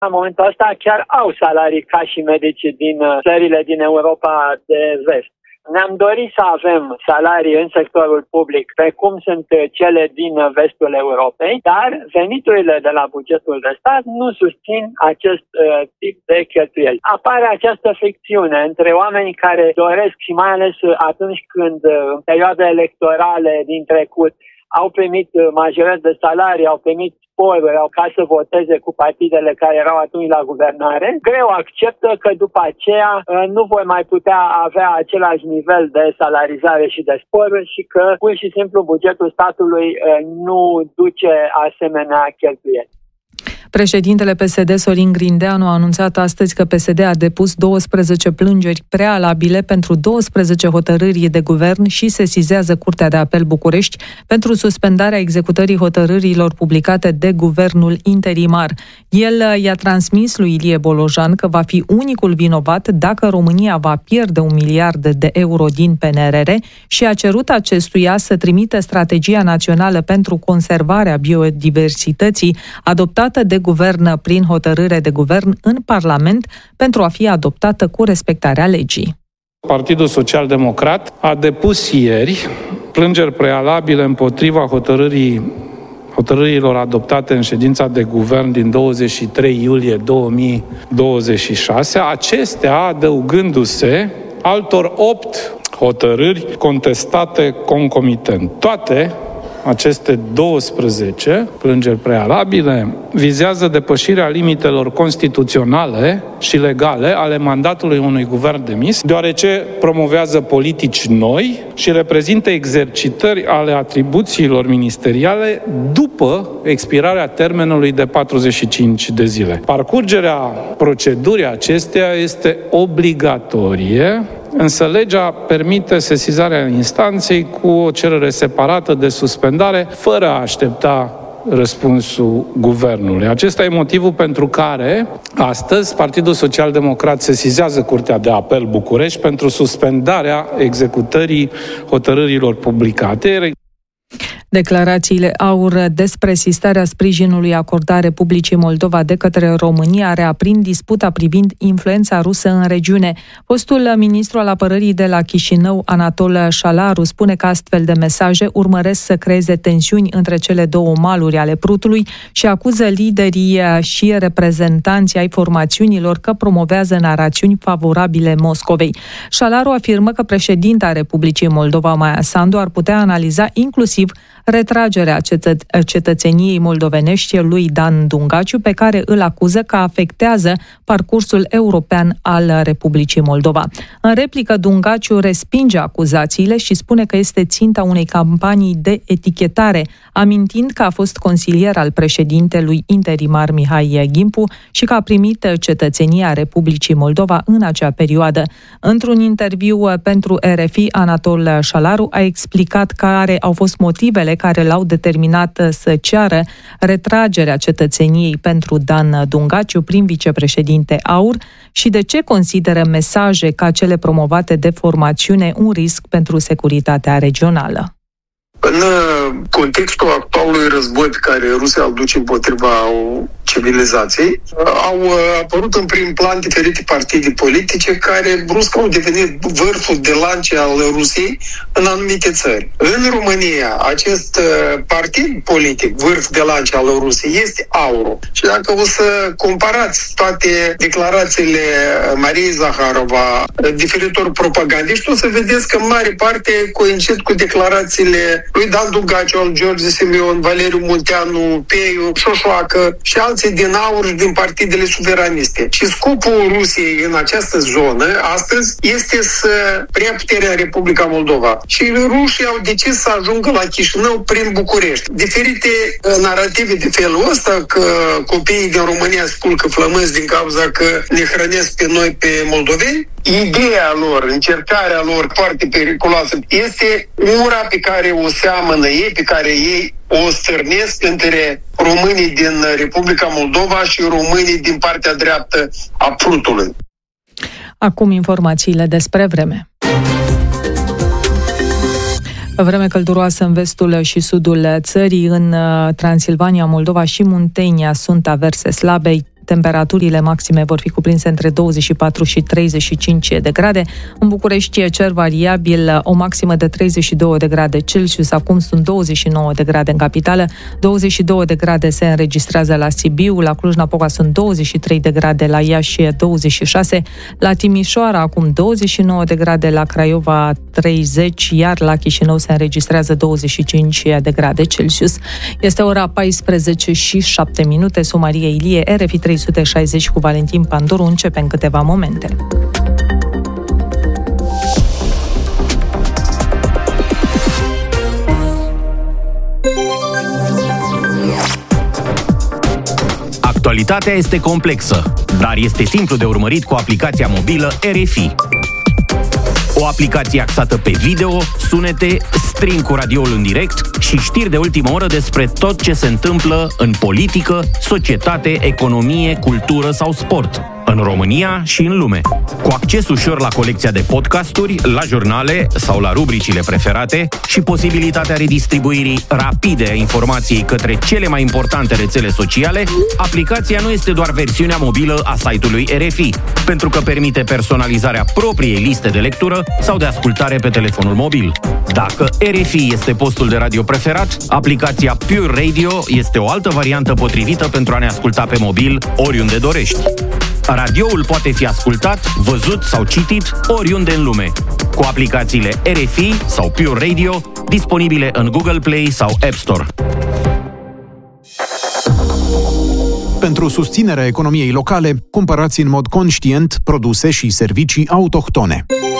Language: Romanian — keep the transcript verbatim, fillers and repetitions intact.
în momentul ăsta chiar au salarii ca și medicii din țările din Europa de vest. Ne-am dorit să avem salarii în sectorul public, precum sunt cele din vestul Europei, dar veniturile de la bugetul de stat nu susțin acest uh, tip de cheltuieli. Apare această fricțiune între oamenii care doresc, și mai ales atunci când, în perioade electorale din trecut, au primit majoret de salarii, au primit sporuri, au ca să voteze cu partidele care erau atunci la guvernare, greu acceptă că după aceea nu vor mai putea avea același nivel de salarizare și de sporuri și că pur și simplu bugetul statului nu duce asemenea cheltuieli. Președintele P S D, Sorin Grindeanu, a anunțat astăzi că P S D a depus douăsprezece plângeri prealabile pentru douăsprezece hotărâri de guvern și sesizează Curtea de Apel București pentru suspendarea executării hotărârilor publicate de guvernul interimar. El i-a transmis lui Ilie Bolojan că va fi unicul vinovat dacă România va pierde un miliard de euro din P N R R și a cerut acestuia să trimită strategia națională pentru conservarea biodiversității adoptată de guvern prin hotărâre de guvern în Parlament pentru a fi adoptată cu respectarea legii. Partidul Social-Democrat a depus ieri plângeri prealabile împotriva hotărârii, hotărârilor adoptate în ședința de guvern din douăzeci și trei iulie două mii douăzeci și șase, acestea adăugându-se altor opt hotărâri contestate concomitent. Toate aceste douăsprezece plângeri prealabile vizează depășirea limitelor constituționale și legale ale mandatului unui guvern demis, deoarece promovează politici noi și reprezintă exercitări ale atribuțiilor ministeriale după expirarea termenului de patruzeci și cinci de zile. Parcurgerea procedurii acesteia este obligatorie, însă legea permite sesizarea instanței cu o cerere separată de suspendare, fără a aștepta răspunsul guvernului. Acesta e motivul pentru care astăzi Partidul Social-Democrat sesizează Curtea de Apel București pentru suspendarea executării hotărârilor publicate. Declarațiile AUR despre sistarea sprijinului acordat Republicii Moldova de către România reaprind disputa privind influența rusă în regiune. Fostul ministru al apărării de la Chișinău, Anatol Șalaru, spune că astfel de mesaje urmăresc să creeze tensiuni între cele două maluri ale Prutului și acuză liderii și reprezentanții ai formațiunilor că promovează narațiuni favorabile Moscovei. Șalaru afirmă că președinta Republicii Moldova, Maia Sandu, ar putea analiza inclusiv retragerea cetă- cetățeniei moldovenești lui Dan Dungaciu, pe care îl acuză că afectează parcursul european al Republicii Moldova. În replică, Dungaciu respinge acuzațiile și spune că este ținta unei campanii de etichetare, amintind că a fost consilier al președintelui interimar Mihai Gimpu și că a primit cetățenia Republicii Moldova în acea perioadă. Într-un interviu pentru R F I, Anatol Șalaru a explicat care au fost motivele care l-au determinat să ceară retragerea cetățeniei pentru Dan Dungaciu, prim vicepreședinte AUR, și de ce consideră mesaje ca cele promovate de formațiune un risc pentru securitatea regională. În contextul actualului război pe care Rusia îl duce împotriva civilizației, au apărut în prim plan diferite partide politice care brusc au devenit vârful de lance al Rusiei în anumite țări. În România, acest partid politic, vârf de lance al Rusiei, este AUR. Și dacă o să comparați toate declarațiile Mariei Zaharova, diferitor propagandiști, o să vedeți că în mare parte coincid cu declarațiile lui Dan Dungaciu, al George Simion, Valeriu Munteanu, Peiu, Șoșoacă și alții din AUR și din partidele suveraniste. Și scopul Rusiei în această zonă, astăzi, este să preia puterea în Republica Moldova. Și rușii au decis să ajungă la Chișinău prin București. Diferite narative de felul ăsta, că copiii din România spulcă flămânzi din cauza că ne hrănesc pe noi, pe moldoveni, ideea lor, încercarea lor foarte periculoasă este ura pe care o seamănă ei, pe care ei o stârnesc între românii din Republica Moldova și românii din partea dreaptă a Prutului. Acum informațiile despre vreme. Vreme călduroasă în vestul și sudul țării, în Transilvania, Moldova și Muntenia sunt averse slabe. temperaturile maxime vor fi cuprinse între douăzeci și patru și treizeci și cinci de grade. În București e cer variabil, o maximă de treizeci și două de grade Celsius, acum sunt douăzeci și nouă de grade în capitală, douăzeci și două de grade se înregistrează la Sibiu, la Cluj-Napoca sunt douăzeci și trei de grade, la Iași douăzeci și șase, la Timișoara acum douăzeci și nouă de grade, la Craiova treizeci, iar la Chișinău se înregistrează douăzeci și cinci de grade Celsius. Este ora paisprezece și șapte minute, Somaria Ilie, R F I trei sute șaizeci cu Valentin Pandoru, începe în câteva momente. Actualitatea este complexă, dar este simplu de urmărit cu aplicația mobilă R F I. O aplicație axată pe video, sunete, stream cu radioul în direct și știri de ultimă oră despre tot ce se întâmplă în politică, societate, economie, cultură sau sport, în România și în lume. Cu acces ușor la colecția de podcasturi, la jurnale sau la rubricile preferate și posibilitatea redistribuirii rapide a informației către cele mai importante rețele sociale, aplicația nu este doar versiunea mobilă a site-ului R F I, pentru că permite personalizarea propriei liste de lectură sau de ascultare pe telefonul mobil. Dacă R F I este postul de radio preferat, aplicația Pure Radio este o altă variantă potrivită pentru a ne asculta pe mobil oriunde dorești. Radioul poate fi ascultat, văzut sau citit oriunde în lume, cu aplicațiile R F I sau Pure Radio, disponibile în Google Play sau App Store. Pentru susținerea economiei locale, cumpărați în mod conștient produse și servicii autohtone.